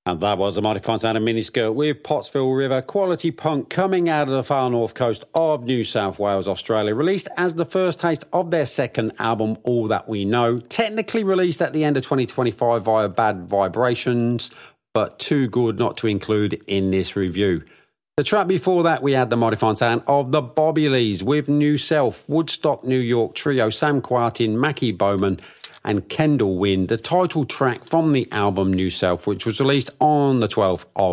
And that was the Mighty Fine Sound of Miniskirt with Pottsville River, quality punk coming out of the far north coast of New South Wales, Australia, released as the first taste of their second album, All That We Know, technically released at the end of 2025 via Bad Vibrations, but too good not to include in this review. The track before that, we had the Mighty Fine Sound of the Bobby Lees with New Self, Woodstock, New York trio, Sam Quatin, Mackie Bowman, and Kendall Wynn, the title track from the album New Self, which was released on the 12th of